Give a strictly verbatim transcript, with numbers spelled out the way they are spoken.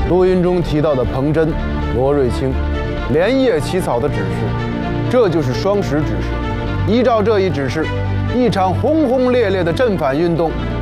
录音中提到的彭真、罗瑞卿连夜起草的指示，这就是双十指示。依照这一指示，一场轰轰烈烈的镇反运动